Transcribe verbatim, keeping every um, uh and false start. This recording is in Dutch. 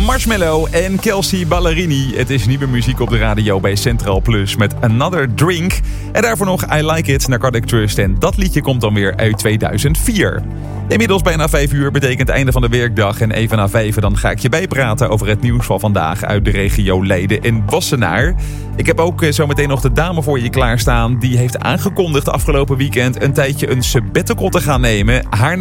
Marshmello en Kelsea Ballerini. Het is nieuwe muziek op de radio bij Central Plus met Another Drink. En daarvoor nog I Like It, Narcotic Trust. En dat liedje komt dan weer uit tweeduizend vier. Inmiddels bijna vijf uur betekent einde van de werkdag. En even na vijf dan ga ik je bijpraten over het nieuws van vandaag uit de regio Leiden en Wassenaar. Ik heb ook zometeen nog de dame voor je klaarstaan. Die heeft aangekondigd afgelopen weekend een tijdje een sabbatical te gaan nemen. Haar